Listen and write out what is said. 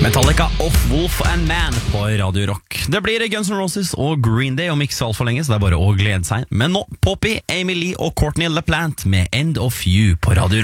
Metallica of Wolf and Man på Radio Rock. Det blir Guns N' Roses og Green Day om ikke så alt for lenge, så det er bare å glede seg. Men nå, Poppy, Amy Lee og Courtney LaPlante med End of You på Radio Rock.